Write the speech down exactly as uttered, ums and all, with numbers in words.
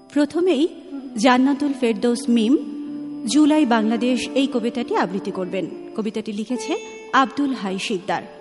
প্রথমেই জান্নাতুল ফেরদৌস মিম জুলাই বাংলাদেশ এই কবিতাটি আবৃত্তি করবেন। কবিতাটি লিখেছে আব্দুল হাই শিকদার।